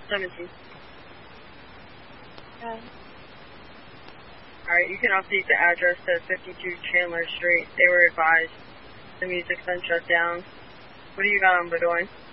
17. Okay. Alright, you can update the address to 52 Chandler Street. They were advised the music's been shut down. What do you got on Bedoin?